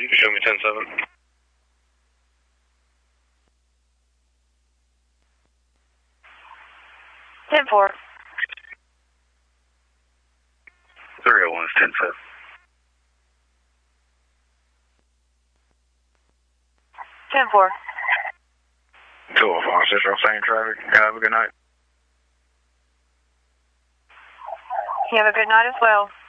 Show me 10-7. 10-4. 301 is 10-7. 10-4. 205, Central, same traffic. Have a good night. You have a good night as well.